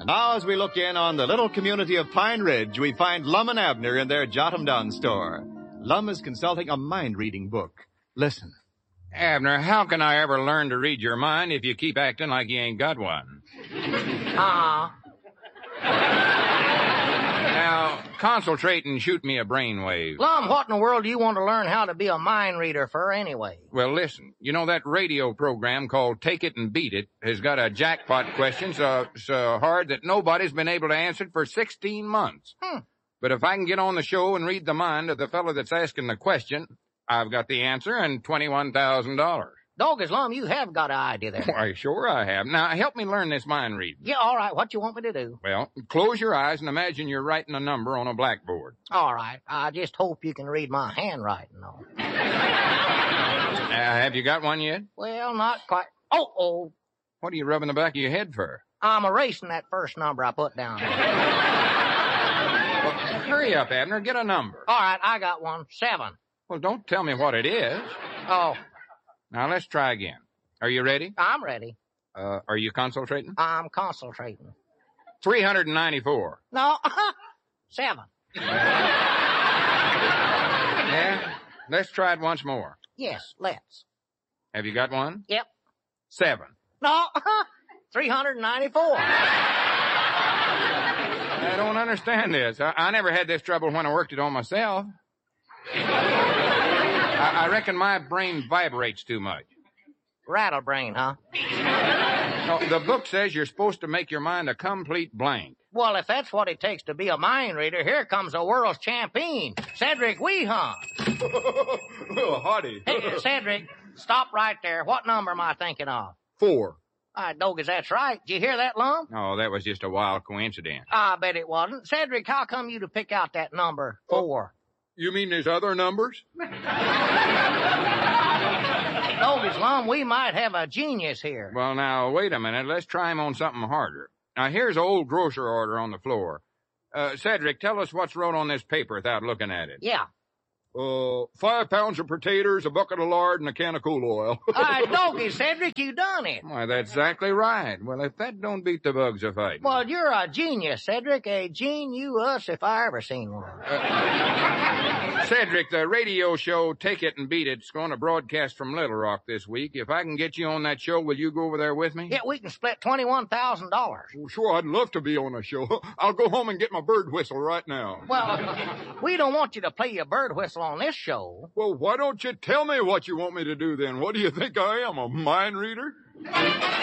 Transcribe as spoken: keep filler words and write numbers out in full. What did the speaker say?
And now as we look in on the little community of Pine Ridge, we find Lum and Abner in their Jot 'em Down store. Lum is consulting a mind-reading book. Listen. Abner, how can I ever learn to read your mind if you keep acting like you ain't got one? Uh-uh. Now, concentrate and shoot me a brainwave. Lum, what in the world do you want to learn how to be a mind reader for anyway? Well, listen, you know that radio program called Take It and Beat It has got a jackpot question so, so hard that nobody's been able to answer it for sixteen months. Hmm. But if I can get on the show and read the mind of the fellow that's asking the question, I've got the answer and twenty-one thousand dollars. Dog, as Lum, you have got an idea there. Why, sure I have. Now, help me learn this mind reading. Yeah, all right. What you want me to do? Well, close your eyes and imagine you're writing a number on a blackboard. All right. I just hope you can read my handwriting, though. Uh, have you got one yet? Well, not quite. Oh, oh. What are you rubbing the back of your head for? I'm erasing that first number I put down. Well, hurry up, Abner. Get a number. All right, I got one. Seven. Well, don't tell me what it is. Oh. Now, let's try again. Are you ready? I'm ready. Uh, are you concentrating? I'm concentrating. three hundred ninety-four. No, seven. Yeah? Let's try it once more. Yes, let's. Have you got one? Yep. Seven. No, three hundred ninety-four. I don't understand this. I, I never had this trouble when I worked it on myself. I, I reckon my brain vibrates too much. Rattle brain, huh? No, the book says you're supposed to make your mind a complete blank. Well, if that's what it takes to be a mind reader, here comes the world's champion, Cedric Weehan. Oh, howdy. Hey, Cedric, stop right there. What number am I thinking of? Four. I Dogus, that's right. Did you hear that, Lum? Oh, that was just a wild coincidence. I bet it wasn't. Cedric, how come you to pick out that number, four? You mean there's other numbers? Dogus, Lum, we might have a genius here. Well, now, wait a minute. Let's try him on something harder. Now, here's an old grocer order on the floor. Uh, Cedric, tell us what's wrote on this paper without looking at it. Yeah. Uh, five pounds of potatoes, a bucket of lard, and a can of cool oil. I Dogus, Cedric, you done it. Why, that's exactly right. Well, if that don't beat the bugs a fighting. Well, you're a genius, Cedric. A genius if I ever seen one. Uh, Cedric, the radio show Take It and Beat It's going to broadcast from Little Rock this week. If I can get you on that show, will you go over there with me? Yeah, we can split twenty-one thousand dollars. Well, sure, I'd love to be on the show. I'll go home and get my bird whistle right now. Well, we don't want you to play your bird whistle on this show. Well, why don't you tell me what you want me to do then? What do you think I am, a mind reader?